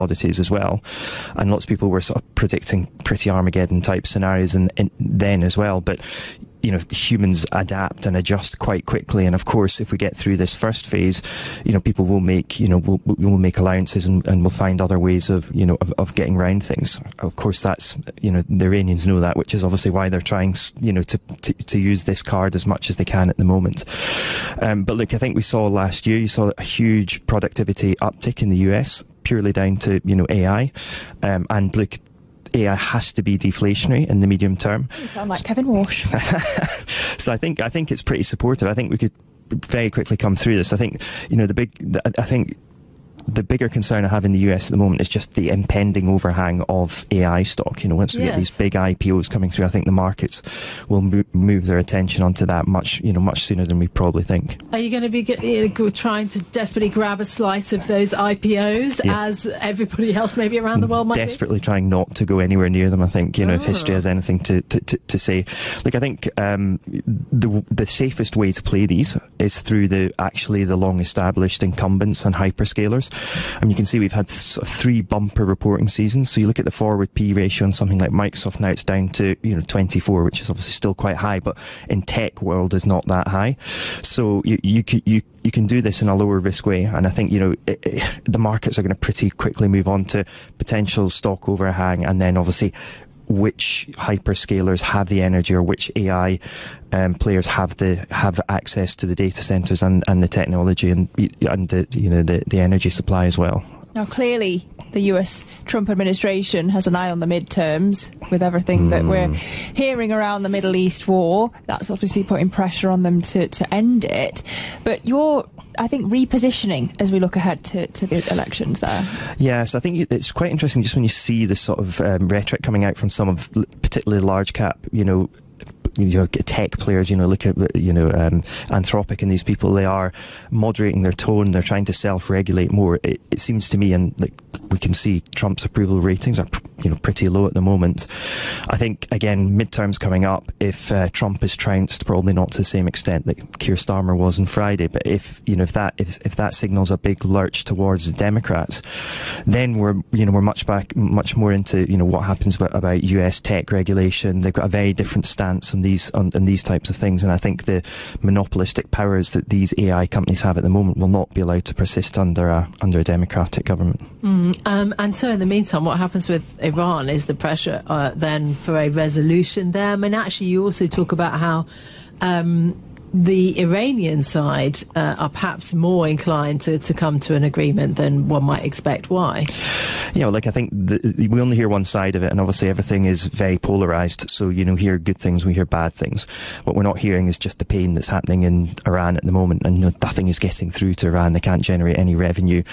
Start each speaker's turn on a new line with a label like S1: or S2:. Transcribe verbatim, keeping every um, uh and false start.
S1: commodities as well, and lots of people were sort of predicting pretty Armageddon type scenarios and, and then as well. But you know, humans adapt and adjust quite quickly, and of course, if we get through this first phase, you know, people will make, you know, will will make allowances and, and will find other ways of, you know, of, of getting around things. Of course, that's, you know, the Iranians know that, which is obviously why they're trying, you know, to to, to use this card as much as they can at the moment. Um, but look, I think we saw last year, you saw a huge productivity uptick in the U S, purely down to, you know, A I, um, and look, A I has to be deflationary in the medium term.
S2: You sound like Kevin Walsh.
S1: So I think I think it's pretty supportive. I think we could very quickly come through this. I think, you know, the big, the, I think the bigger concern I have in the U S at the moment is just the impending overhang of A I stock. You know, once we
S3: yes.
S1: get these big I P Os coming through, I think the markets will mo move their attention onto that much, you know, much sooner than we probably think.
S3: Are you going to be you know, trying to desperately grab a slice of those I P Os yeah. as everybody else maybe around the world might
S1: Desperately
S3: be?
S1: trying not to go anywhere near them, I think, you know,
S3: oh.
S1: if history has anything to, to, to, to say. Look, I think um, the, the safest way to play these is through the actually the long-established incumbents and hyperscalers. I mean, you can see we've had sort of three bumper reporting seasons. So you look at the forward P ratio on something like Microsoft now, it's down to, you know, twenty-four, which is obviously still quite high, but in tech world is not that high. So you you you you can do this in a lower risk way, and I think, you know, it, it, the markets are going to pretty quickly move on to potential stock overhang, and then obviously which hyperscalers have the energy, or which A I um, players have the have access to the data centers and, and the technology and and the, you know, the, the energy supply as well.
S2: Now, clearly, the U S Trump administration has an eye on the midterms with everything mm. that we're hearing around the Middle East war. That's obviously putting pressure on them to, to end it. But you're, I think, repositioning as we look ahead to, to the elections there.
S1: Yes, I think it's quite interesting just when you see the sort of um, rhetoric coming out from some of particularly large cap, you know, you know, tech players, you know, look at, you know, um, Anthropic and these people, they are moderating their tone, they're trying to self-regulate more. It, it seems to me, and like we can see Trump's approval ratings are, you know, pretty low at the moment. I think, again, midterms coming up, if uh, Trump is trounced, probably not to the same extent that Keir Starmer was on Friday, but if, you know, if that, if, if that signals a big lurch towards the Democrats, then we're, you know, we're much back, much more into, you know, what happens about, about U S tech regulation. They've got a very different stance on these on, on these types of things, and I think the monopolistic powers that these A I companies have at the moment will not be allowed to persist under a under a democratic government.
S3: Mm, um, and so in the meantime, what happens with Iran is the pressure uh, then for a resolution there. I mean, actually, you also talk about how um, the Iranian side uh, are perhaps more inclined to, to come to an agreement than one might expect. Why?
S1: Yeah, well, like, I think the, we only hear one side of it, and obviously everything is very polarised. So, you know, hear good things, we hear bad things. What we're not hearing is just the pain that's happening in Iran at the moment, and, you know, nothing is getting through to Iran. They can't generate any revenue.